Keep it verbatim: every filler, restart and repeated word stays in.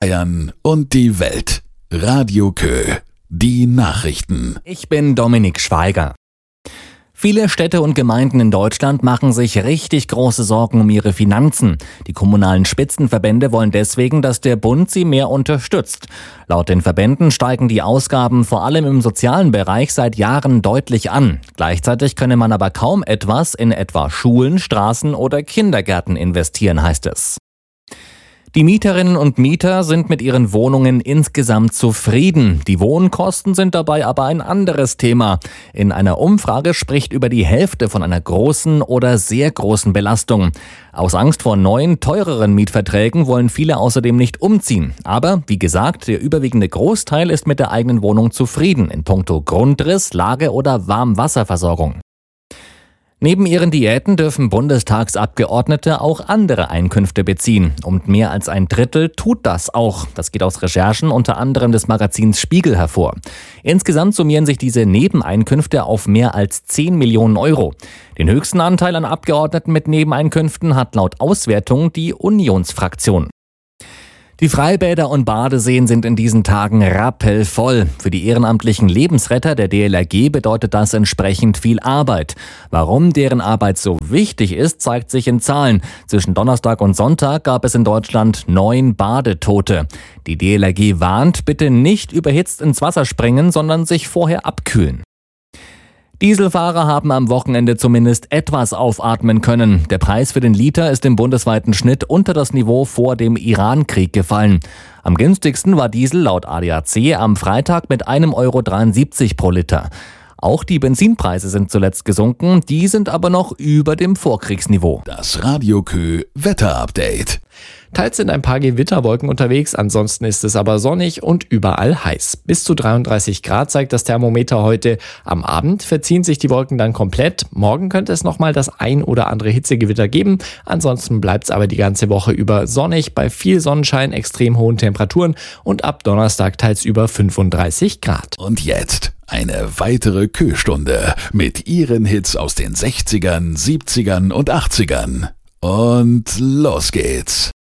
Bayern und die Welt. Radio Kö. Die Nachrichten. Ich bin Dominik Schweiger. Viele Städte und Gemeinden in Deutschland machen sich richtig große Sorgen um ihre Finanzen. Die kommunalen Spitzenverbände wollen deswegen, dass der Bund sie mehr unterstützt. Laut den Verbänden steigen die Ausgaben vor allem im sozialen Bereich seit Jahren deutlich an. Gleichzeitig könne man aber kaum etwas in etwa Schulen, Straßen oder Kindergärten investieren, heißt es. Die Mieterinnen und Mieter sind mit ihren Wohnungen insgesamt zufrieden. Die Wohnkosten sind dabei aber ein anderes Thema. In einer Umfrage spricht über die Hälfte von einer großen oder sehr großen Belastung. Aus Angst vor neuen, teureren Mietverträgen wollen viele außerdem nicht umziehen. Aber, wie gesagt, der überwiegende Großteil ist mit der eigenen Wohnung zufrieden in puncto Grundriss, Lage oder Warmwasserversorgung. Neben ihren Diäten dürfen Bundestagsabgeordnete auch andere Einkünfte beziehen. Und mehr als ein Drittel tut das auch. Das geht aus Recherchen unter anderem des Magazins Spiegel hervor. Insgesamt summieren sich diese Nebeneinkünfte auf mehr als zehn Millionen Euro. Den höchsten Anteil an Abgeordneten mit Nebeneinkünften hat laut Auswertung die Unionsfraktion. Die Freibäder und Badeseen sind in diesen Tagen rappelvoll. Für die ehrenamtlichen Lebensretter der D L R G bedeutet das entsprechend viel Arbeit. Warum deren Arbeit so wichtig ist, zeigt sich in Zahlen. Zwischen Donnerstag und Sonntag gab es in Deutschland neun Badetote. Die D L R G warnt, bitte nicht überhitzt ins Wasser springen, sondern sich vorher abkühlen. Dieselfahrer haben am Wochenende zumindest etwas aufatmen können. Der Preis für den Liter ist im bundesweiten Schnitt unter das Niveau vor dem Iran-Krieg gefallen. Am günstigsten war Diesel laut A D A C am Freitag mit einem Euro dreiundsiebzig pro Liter. Auch die Benzinpreise sind zuletzt gesunken, die sind aber noch über dem Vorkriegsniveau. Das Radio Kö Wetterupdate. Teils sind ein paar Gewitterwolken unterwegs, ansonsten ist es aber sonnig und überall heiß. Bis zu dreiunddreißig Grad zeigt das Thermometer heute. Am Abend verziehen sich die Wolken dann komplett. Morgen könnte es nochmal das ein oder andere Hitzegewitter geben. Ansonsten bleibt es aber die ganze Woche über sonnig, bei viel Sonnenschein, extrem hohen Temperaturen und ab Donnerstag teils über fünfunddreißig Grad. Und jetzt eine weitere Kö-Stunde mit ihren Hits aus den sechzigern, siebzigern und achtzigern. Und los geht's.